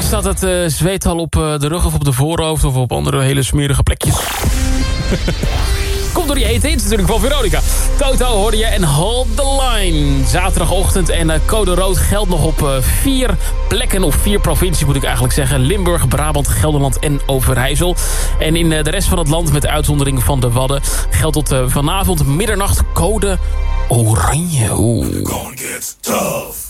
staat het zweet al op de rug of op de voorhoofd... of op andere hele smerige plekjes. Komt door die hete hits natuurlijk van Veronica. Toto hoorde je en Hold the Line. Zaterdagochtend en code rood geldt nog op 4 plekken... of 4 provincies moet ik eigenlijk zeggen. Limburg, Brabant, Gelderland en Overijssel. En in de rest van het land met uitzondering van de Wadden... geldt tot vanavond middernacht code oranje. Oeh.